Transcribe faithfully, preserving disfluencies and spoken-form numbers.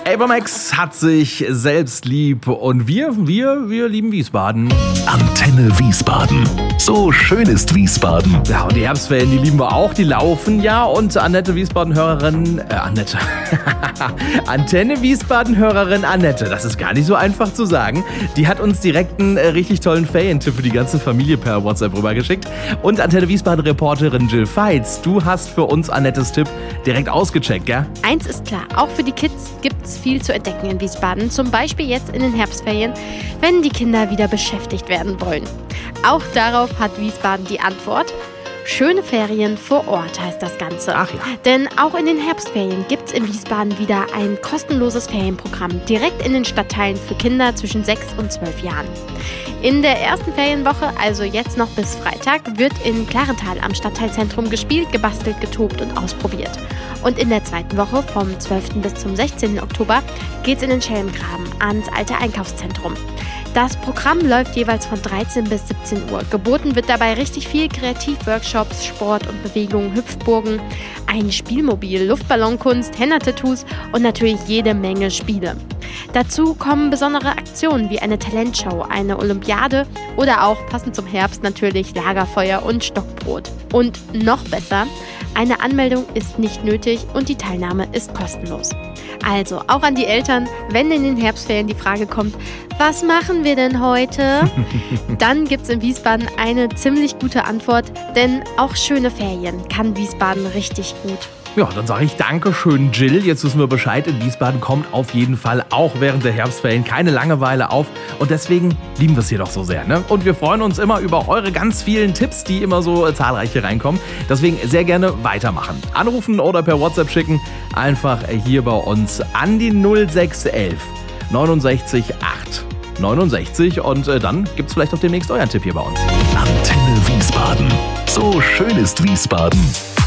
Ava Max hat sich selbst lieb und wir, wir, wir lieben Wiesbaden. Antenne Wiesbaden. So schön ist Wiesbaden. Ja, und die Herbstferien, die lieben wir auch, die laufen ja. Und Annette Wiesbaden-Hörerin, äh, Annette. Antenne Wiesbaden-Hörerin Annette, das ist gar nicht so einfach zu sagen. Die hat uns direkt einen äh, richtig tollen Ferientipp für die ganze Familie per WhatsApp rübergeschickt. Und Antenne Wiesbaden-Reporterin Jill Veits, du hast für uns Annettes Tipp direkt ausgecheckt, gell? Eins ist klar, auch für die Kids gibt's viel zu entdecken in Wiesbaden. Zum Beispiel jetzt in den Herbstferien, wenn die Kinder wieder beschäftigt werden wollen. Auch darauf hat Wiesbaden die Antwort. Schöne Ferien vor Ort heißt das Ganze. Ach ja. Denn auch in den Herbstferien gibt es in Wiesbaden wieder ein kostenloses Ferienprogramm direkt in den Stadtteilen für Kinder zwischen sechs und zwölf Jahren. In der ersten Ferienwoche, also jetzt noch bis Freitag, wird in Klarenthal am Stadtteilzentrum gespielt, gebastelt, getobt und ausprobiert. Und in der zweiten Woche, vom zwölften bis zum sechzehnten Oktober, geht's in den Schellengraben ans alte Einkaufszentrum. Das Programm läuft jeweils von dreizehn bis siebzehn Uhr. Geboten wird dabei richtig viel Kreativworkshops, Sport und Bewegung, Hüpfburgen, ein Spielmobil, Luftballonkunst, Henna-Tattoos und natürlich jede Menge Spiele. Dazu kommen besondere Aktionen wie eine Talentshow, eine Olympiade oder auch, passend zum Herbst natürlich, Lagerfeuer und Stockbrot. Und noch besser, eine Anmeldung ist nicht nötig und die Teilnahme ist kostenlos. Also auch an die Eltern, wenn in den Herbstferien die Frage kommt, was machen wir denn heute? Dann gibt's in Wiesbaden eine ziemlich gute Antwort, denn auch schöne Ferien kann Wiesbaden richtig gut. Ja, dann sage ich Dankeschön, Jill. Jetzt wissen wir Bescheid. In Wiesbaden kommt auf jeden Fall auch während der Herbstferien keine Langeweile auf. Und deswegen lieben wir es hier doch so sehr, ne? Und wir freuen uns immer über eure ganz vielen Tipps, die immer so äh, zahlreich hier reinkommen. Deswegen sehr gerne weitermachen. Anrufen oder per WhatsApp schicken. Einfach hier bei uns an die null sechs elf neunundsechzig acht neunundsechzig. Und äh, dann gibt's vielleicht auch demnächst euren Tipp hier bei uns. Antenne Wiesbaden. So schön ist Wiesbaden.